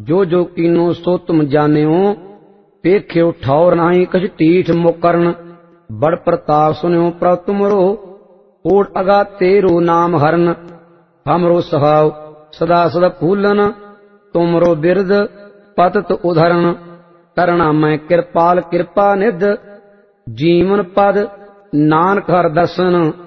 जो जो कीनो सो तुम जान्यो, पेख्यो ठौर नाही कछ टीठ मुकरण। बड़ प्रताप सुन्यो प्रभ तुमरो, ओढ़ अगा तेरो नाम हरन। हमरो स्वभाव सदा सदा फूलन, तुमरो बिरद पतत उधरण। करना मैं कृपाल कृपा निध, जीवन पद नानक हर दर्शन।